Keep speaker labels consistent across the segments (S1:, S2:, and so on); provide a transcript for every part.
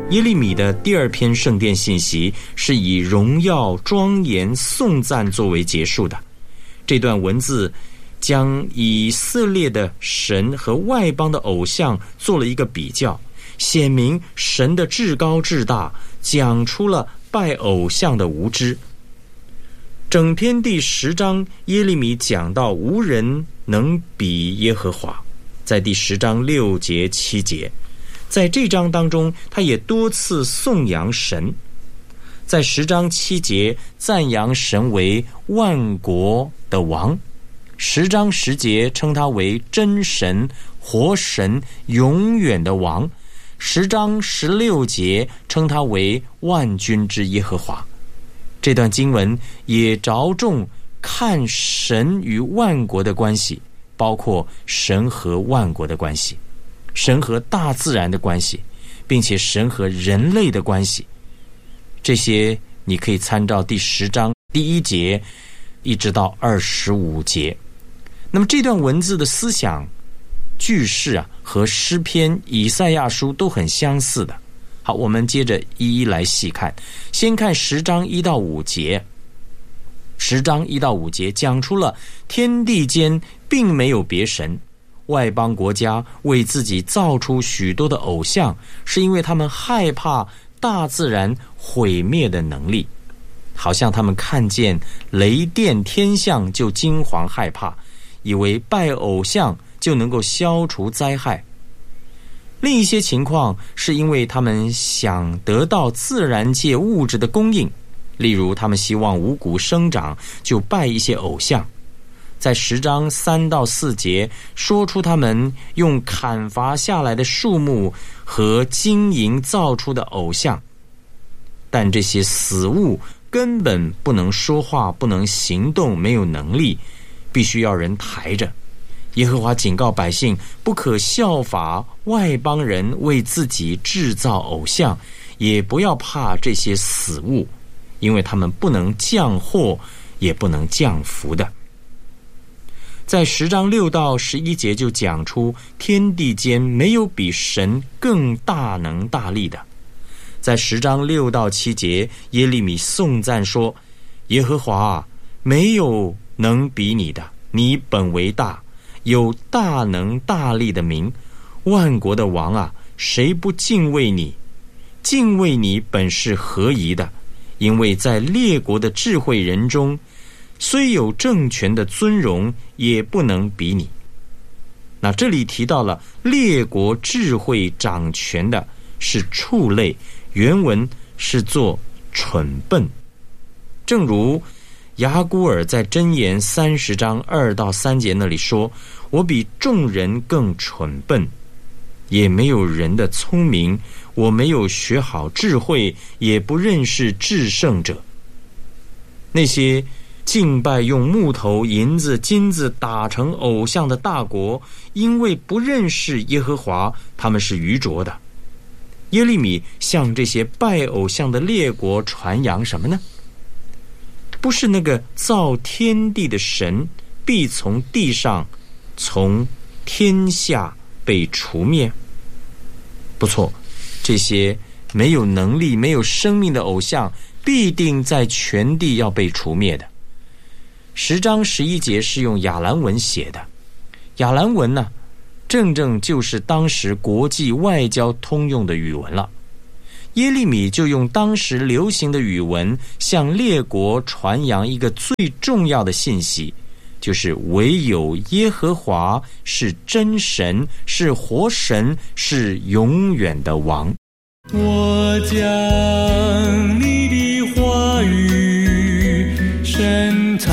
S1: 耶利米的第二篇圣殿信息是以荣耀、庄严、颂赞作为结束的。这段文字将以色列的神和外邦的偶像做了一个比较，显明神的至高至大，讲出了拜偶像的无知。整篇第10章，耶利米讲到无人能比耶和华，在第10章6节7节，在这章当中他也多次颂扬神。在10章7节赞扬神为万国的王，10章10节称他为真神、活神、永远的王，10章16节称他为万军之耶和华。这段经文也着重看神与万国的关系，包括神和万国的关系，神和大自然的关系，并且神和人类的关系。这些你可以参照第10章第1节一直到25节。那么这段文字的思想句式和诗篇、以赛亚书都很相似的。好，我们接着一一来细看。先看10章1到5节。10章1到5节讲出了天地间并没有别神，外邦国家为自己造出许多的偶像，是因为他们害怕大自然毁灭的能力，好像他们看见雷电天象就惊惶害怕，以为拜偶像就能够消除灾害。另一些情况是因为他们想得到自然界物质的供应，例如他们希望五谷生长，就拜一些偶像。在10章3到4节说出他们用砍伐下来的树木和金银造出的偶像，但这些死物根本不能说话，不能行动，没有能力，必须要人抬着。耶和华警告百姓，不可效法外邦人为自己制造偶像，也不要怕这些死物，因为他们不能降祸，也不能降福的。在10章6到11节就讲出天地间没有比神更大能大力的。在10章6到7节，耶利米颂赞说，耶和华没有能比你的，你本为大，有大能大力的名，万国的王谁不敬畏你？敬畏你本是合宜的，因为在列国的智慧人中，虽有政权的尊荣，也不能比你。那这里提到了列国智慧掌权的是畜类，原文是做蠢笨。正如雅古尔在箴言30章2到3节那里说，我比众人更蠢笨，也没有人的聪明，我没有学好智慧，也不认识至圣者。那些敬拜用木头、银子、金子打成偶像的大国，因为不认识耶和华，他们是愚拙的。耶利米向这些拜偶像的列国传扬什么呢？不是那个造天地的神必从地上从天下被除灭。不错，这些没有能力没有生命的偶像必定在全地要被除灭的。10章11节是用亚兰文写的，亚兰文呢，正就是当时国际外交通用的语文了。耶利米就用当时流行的语文向列国传扬一个最重要的信息，就是唯有耶和华是真神，是活神，是永远的王。
S2: 我将你的话语深藏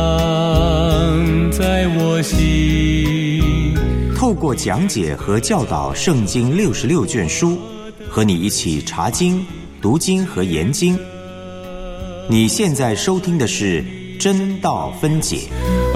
S2: 在我心。
S3: 透过讲解和教导圣经66卷书，和你一起查经、读经和研经。你现在收听的是真道分解。